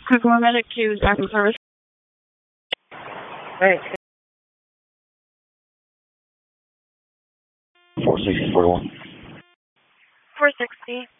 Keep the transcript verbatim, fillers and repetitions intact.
Quick one medic to backup service. Hey. four sixty, forty-one. four sixty.